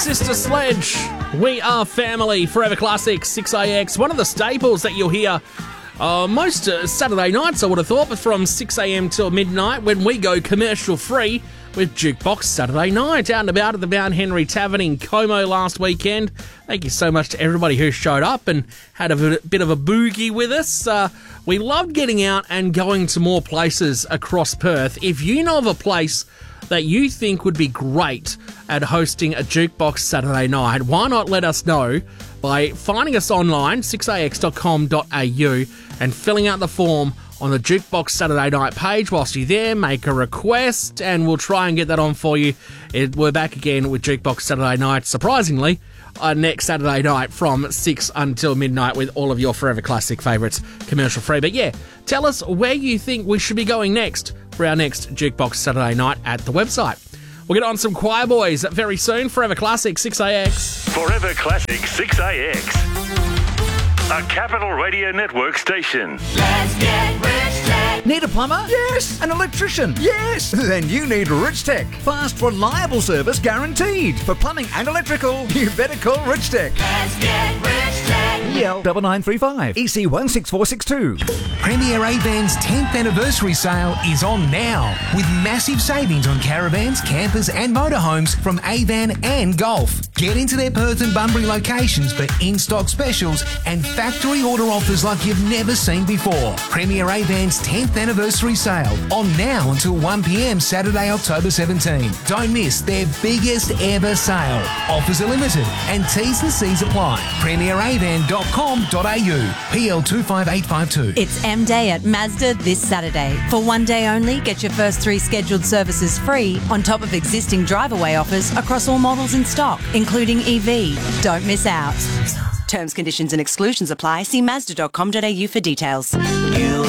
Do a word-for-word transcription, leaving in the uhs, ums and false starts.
Sister Sledge. We are family. Forever Classic, six A X. One of the staples that you'll hear uh, most uh, Saturday nights, I would have thought, but from six a.m. till midnight when we go commercial free with Jukebox Saturday Night. Out and about at the Mount Henry Tavern in Como last weekend. Thank you so much to everybody who showed up and had a bit, bit of a boogie with us. Uh, we loved getting out and going to more places across Perth. If you know of a place that you think would be great at hosting a Jukebox Saturday Night, why not let us know by finding us online, six a x dot com dot a u, and filling out the form on the Jukebox Saturday Night page. Whilst you're there, make a request and we'll try and get that on for you. It, we're back again with Jukebox Saturday Night, surprisingly, uh, next Saturday night from six until midnight with all of your Forever Classic favourites commercial free. But yeah, tell us where you think we should be going next for our next Jukebox Saturday Night at the website. We'll get on some Choir Boys very soon. Forever Classic, six A X. Forever Classic, six A X. A Capital Radio Network station. Let's get Rich Tech. Need a plumber? Yes. An electrician? Yes. Then you need Rich Tech. Fast, reliable service guaranteed. For plumbing and electrical, you better call Rich Tech. Let's get Rich Tech. E L nine nine three five, E C one six four six two. Premier Avan's tenth anniversary sale is on now with massive savings on caravans, campers and motorhomes from Avan and Golf. Get into their Perth and Bunbury locations for in-stock specials and factory order offers like you've never seen before. Premier Avan's tenth anniversary sale on now until one p.m. Saturday, October seventeenth. Don't miss their biggest ever sale. Offers are limited and T's and C's apply. premier avan dot com dot a u, P L two five eight five two. It's M Day at Mazda this Saturday. For one day only, get your first three scheduled services free on top of existing drive-away offers across all models in stock, including E V. Don't miss out. Terms, conditions and exclusions apply. See mazda dot com dot a u for details.